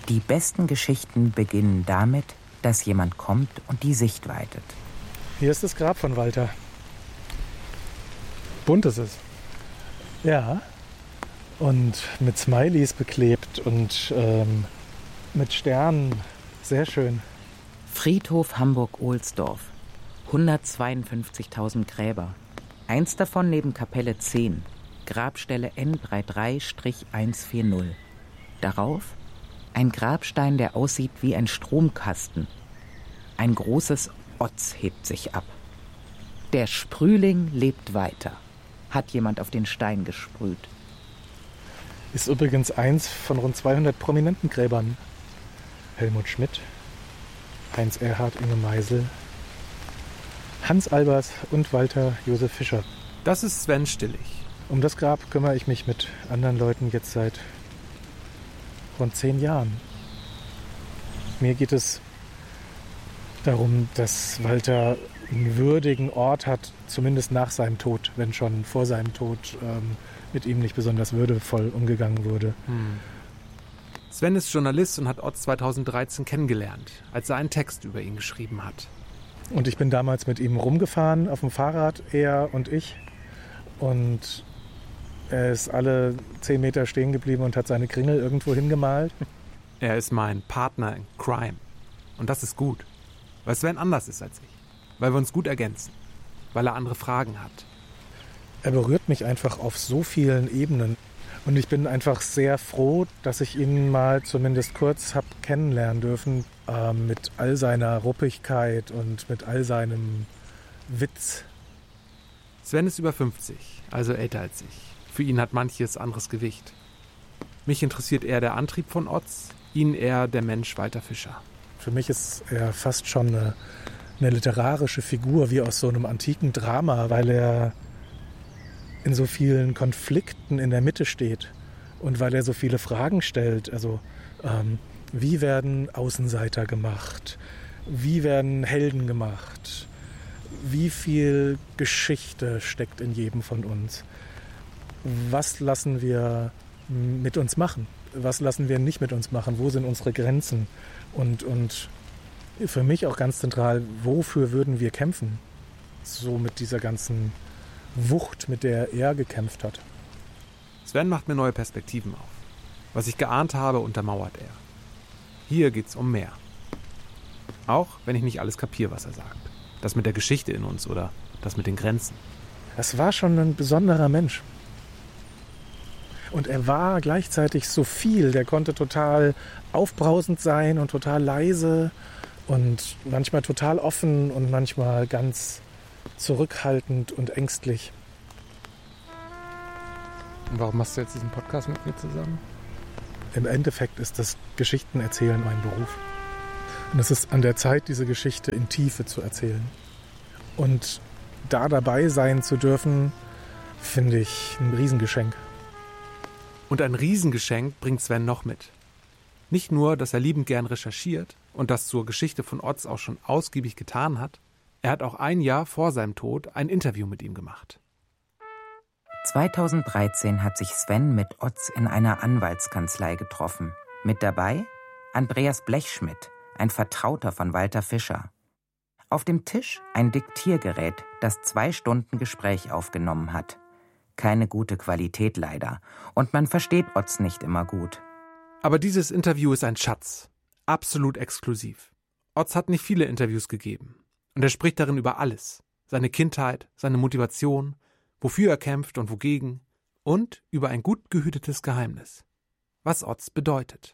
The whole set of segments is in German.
Die besten Geschichten beginnen damit, dass jemand kommt und die Sicht weitet. Hier ist das Grab von Walter. Bunt ist es. Ja. Und mit Smileys beklebt und mit Sternen. Sehr schön. Friedhof Hamburg-Ohlsdorf. 152.000 Gräber. Eins davon neben Kapelle 10. Grabstelle N33-140. Darauf ein Grabstein, der aussieht wie ein Stromkasten. Ein großes Otz hebt sich ab. Der Sprühling lebt weiter, hat jemand auf den Stein gesprüht. Ist übrigens eins von rund 200 prominenten Gräbern. Helmut Schmidt, Heinz Erhardt, Inge Meisel, Hans Albers und Walter Josef Fischer. Das ist Sven Stillig. Um das Grab kümmere ich mich mit anderen Leuten jetzt seit rund 10 Jahren. Mir geht es darum, dass Walter einen würdigen Ort hat, zumindest nach seinem Tod, wenn schon vor seinem Tod mit ihm nicht besonders würdevoll umgegangen wurde. Sven ist Journalist und hat Otz 2013 kennengelernt, als er einen Text über ihn geschrieben hat. Und ich bin damals mit ihm rumgefahren, auf dem Fahrrad, er und ich. Und er ist alle 10 Meter stehen geblieben und hat seine Kringel irgendwo hingemalt. Er ist mein Partner in Crime. Und das ist gut, weil Sven anders ist als ich. Weil wir uns gut ergänzen. Weil er andere Fragen hat. Er berührt mich einfach auf so vielen Ebenen. Und ich bin einfach sehr froh, dass ich ihn mal zumindest kurz habe kennenlernen dürfen. Mit all seiner Ruppigkeit und mit all seinem Witz. Sven ist über 50, also älter als ich. Für ihn hat manches anderes Gewicht. Mich interessiert eher der Antrieb von Otz, ihn eher der Mensch Walter Fischer. Für mich ist er fast schon eine literarische Figur, wie aus so einem antiken Drama, weil er in so vielen Konflikten in der Mitte steht und weil er so viele Fragen stellt. Also wie werden Außenseiter gemacht? Wie werden Helden gemacht? Wie viel Geschichte steckt in jedem von uns? Was lassen wir mit uns machen? Was lassen wir nicht mit uns machen? Wo sind unsere Grenzen? Und für mich auch ganz zentral, wofür würden wir kämpfen? So mit dieser ganzen Wucht, mit der er gekämpft hat. Sven macht mir neue Perspektiven auf. Was ich geahnt habe, untermauert er. Hier geht's um mehr. Auch wenn ich nicht alles kapiere, was er sagt. Das mit der Geschichte in uns oder das mit den Grenzen. Das war schon ein besonderer Mensch. Und er war gleichzeitig so viel. Der konnte total aufbrausend sein und total leise und manchmal total offen und manchmal ganz zurückhaltend und ängstlich. Und warum machst du jetzt diesen Podcast mit mir zusammen? Im Endeffekt ist das Geschichtenerzählen mein Beruf. Und es ist an der Zeit, diese Geschichte in Tiefe zu erzählen. Und da dabei sein zu dürfen, finde ich ein Riesengeschenk. Und ein Riesengeschenk bringt Sven noch mit. Nicht nur, dass er liebend gern recherchiert und das zur Geschichte von Otz auch schon ausgiebig getan hat, er hat auch ein Jahr vor seinem Tod ein Interview mit ihm gemacht. 2013 hat sich Sven mit Otz in einer Anwaltskanzlei getroffen. Mit dabei Andreas Blechschmidt, ein Vertrauter von Walter Fischer. Auf dem Tisch ein Diktiergerät, das 2 Stunden Gespräch aufgenommen hat. Keine gute Qualität leider. Und man versteht Otz nicht immer gut. Aber dieses Interview ist ein Schatz. Absolut exklusiv. Otz hat nicht viele Interviews gegeben. Und er spricht darin über alles. Seine Kindheit, seine Motivation, wofür er kämpft und wogegen. Und über ein gut gehütetes Geheimnis. Was Otz bedeutet.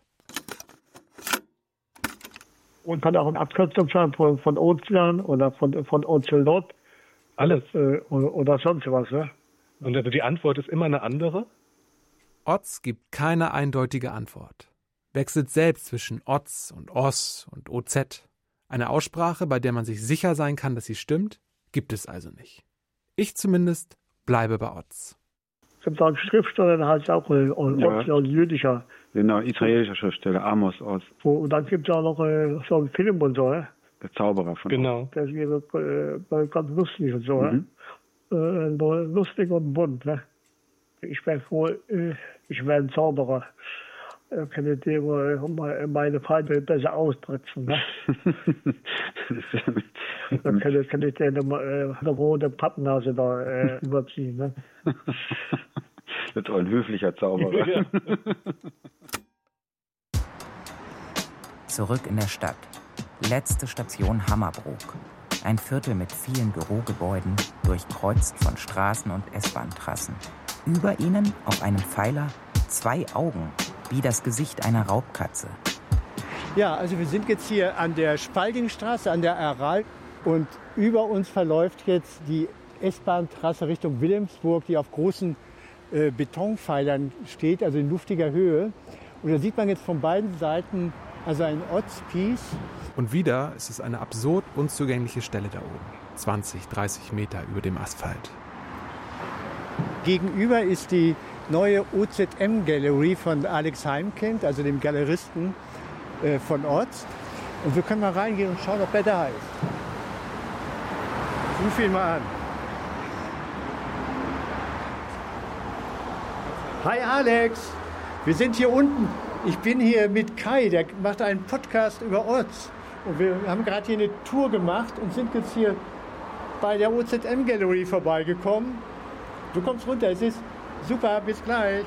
Und kann auch eine Abkürzung sein von Ozean oder von Ocelot. Alles. Oder sonst was, ne? Und die Antwort ist immer eine andere? Otz gibt keine eindeutige Antwort. Wechselt selbst zwischen Otz und Os und OZ. Eine Aussprache, bei der man sich sicher sein kann, dass sie stimmt, gibt es also nicht. Ich zumindest bleibe bei Otz. Es gibt auch einen Schriftsteller, der heißt auch Otz, ein jüdischer. Genau, israelischer Schriftsteller, Amos Oz. Und dann gibt es auch noch so einen Film und so, ne? Der Zauberer von Genau. Der ist ganz lustig und so, ne? Lustig und bunt, ne? Ich wäre froh, ich wäre ein Zauberer. kann ich dir meine Feinde besser ausdrücken. Ne? Dann kann ich dir eine rote Pappnase da überziehen. Ne? Das ist auch ein höflicher Zauberer. Ja. Zurück in der Stadt. Letzte Station Hammerbrook. Ein Viertel mit vielen Bürogebäuden, durchkreuzt von Straßen- und S-Bahn-Trassen. Über ihnen, auf einem Pfeiler, 2 Augen, wie das Gesicht einer Raubkatze. Ja, also wir sind jetzt hier an der Spaldingstraße, an der Aral. Und über uns verläuft jetzt die S-Bahn-Trasse Richtung Wilhelmsburg, die auf großen Betonpfeilern steht, also in luftiger Höhe. Und da sieht man jetzt von beiden Seiten also ein Ortspiece. Und wieder ist es eine absurd unzugängliche Stelle da oben. 20, 30 Meter über dem Asphalt. Gegenüber ist die neue OZM Gallery von Alex Heimkind, also dem Galeristen von Oz. Und wir können mal reingehen und schauen, ob er da ist. Ich rufe ihn mal an. Hi Alex, wir sind hier unten. Ich bin hier mit Kai, der macht einen Podcast über Oz. Und wir haben gerade hier eine Tour gemacht und sind jetzt hier bei der OZM Gallery vorbeigekommen. Du kommst runter, es ist super, bis gleich.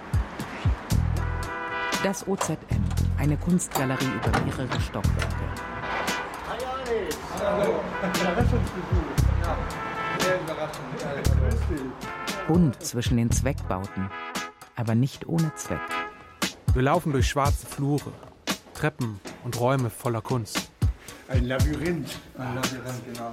Das OZM, eine Kunstgalerie über mehrere Stockwerke. Hi Alex. Hallo. Überraschungsbesuch. Ja, sehr überraschend. Grüß dich. Bunt zwischen den Zweckbauten, aber nicht ohne Zweck. Wir laufen durch schwarze Flure, Treppen und Räume voller Kunst. Ein Labyrinth. Ein Labyrinth, genau.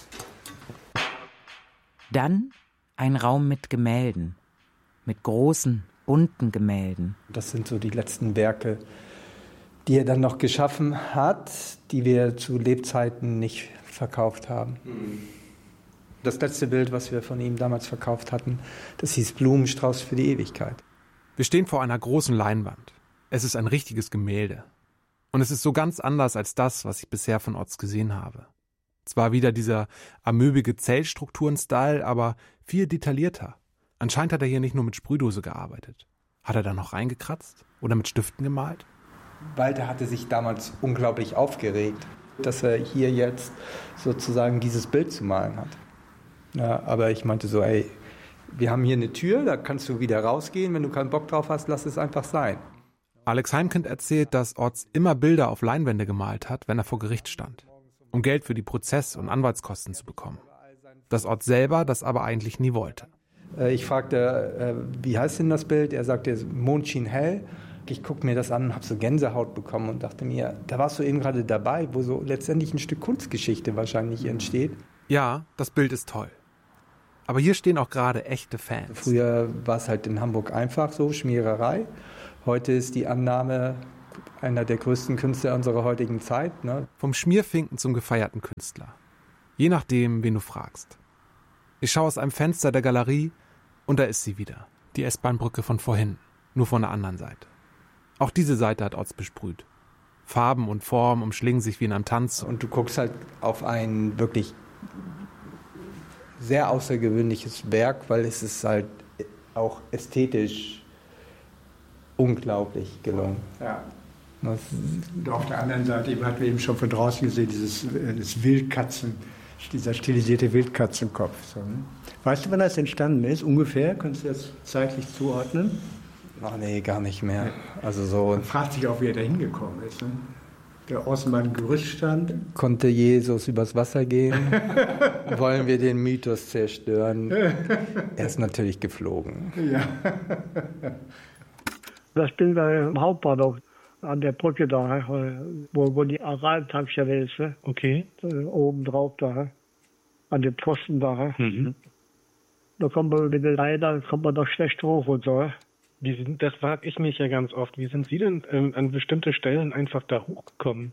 Dann ein Raum mit Gemälden, mit großen, bunten Gemälden. Das sind so die letzten Werke, die er dann noch geschaffen hat, die wir zu Lebzeiten nicht verkauft haben. Das letzte Bild, was wir von ihm damals verkauft hatten, das hieß Blumenstrauß für die Ewigkeit. Wir stehen vor einer großen Leinwand. Es ist ein richtiges Gemälde. Und es ist so ganz anders als das, was ich bisher von Oz gesehen habe. Zwar wieder dieser amöbige Zellstrukturen-Style, aber viel detaillierter. Anscheinend hat er hier nicht nur mit Sprühdose gearbeitet. Hat er da noch reingekratzt? Oder mit Stiften gemalt? Walter hatte sich damals unglaublich aufgeregt, dass er hier jetzt sozusagen dieses Bild zu malen hat. Ja, aber ich meinte so, ey, wir haben hier eine Tür, da kannst du wieder rausgehen. Wenn du keinen Bock drauf hast, lass es einfach sein. Alex Heimkind erzählt, dass Oz immer Bilder auf Leinwände gemalt hat, wenn er vor Gericht stand, um Geld für die Prozess- und Anwaltskosten zu bekommen. Dass Oz selber das aber eigentlich nie wollte. Ich fragte, wie heißt denn das Bild? Er sagte, Mond schien hell. Ich guckte mir das an und habe so Gänsehaut bekommen und dachte mir, da warst du eben gerade dabei, wo so letztendlich ein Stück Kunstgeschichte wahrscheinlich entsteht. Ja, das Bild ist toll. Aber hier stehen auch gerade echte Fans. Früher war es halt in Hamburg einfach so, Schmiererei. Heute ist die Annahme einer der größten Künstler unserer heutigen Zeit. Ne? Vom Schmierfinken zum gefeierten Künstler. Je nachdem, wen du fragst. Ich schaue aus einem Fenster der Galerie und da ist sie wieder. Die S-Bahn-Brücke von vorhin, nur von der anderen Seite. Auch diese Seite hat Oz besprüht. Farben und Formen umschlingen sich wie in einem Tanz. Und du guckst halt auf ein wirklich sehr außergewöhnliches Werk, weil es ist halt auch ästhetisch unglaublich gelungen. Ja. Und auf der anderen Seite hatten wir eben schon von draußen gesehen, das Wildkatzen, dieser stilisierte Wildkatzenkopf. So, ne? Weißt du, wann das entstanden ist? Ungefähr? Kannst du das zeitlich zuordnen? Ach nee, gar nicht mehr. Also so. Man fragt sich auch, wie er da hingekommen ist. Ne? Der außen mal im Gerüst stand. Konnte Jesus übers Wasser gehen? Wollen wir den Mythos zerstören? Er ist natürlich geflogen. Ja. Das bin beim Hauptbahnhof an der Brücke da, wo die Aral-Tankstelle ist. Ne? Okay. Oben drauf da, an dem Pfosten da. Mhm. Da kommt man mit der Leiter, kommt man doch schlecht hoch und so. Das frage ich mich ja ganz oft. Wie sind Sie denn an bestimmte Stellen einfach da hochgekommen?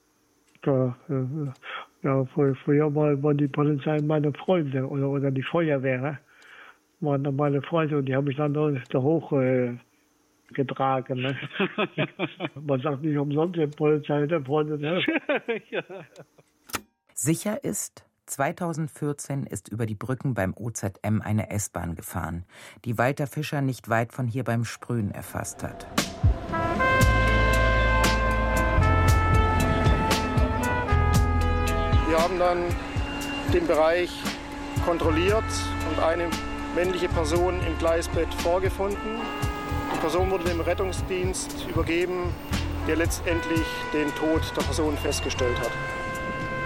Ja, früher war die Polizei meine Freunde oder die Feuerwehr. Waren dann meine Freunde und die haben mich dann da hoch getragen. Ne? Man sagt nicht umsonst, die Polizei der Freunde. Ne? Ja. Sicher ist, 2014 ist über die Brücken beim OZM eine S-Bahn gefahren, die Walter Fischer nicht weit von hier beim Sprühen erfasst hat. Wir haben dann den Bereich kontrolliert und eine männliche Person im Gleisbett vorgefunden. Die Person wurde dem Rettungsdienst übergeben, der letztendlich den Tod der Person festgestellt hat.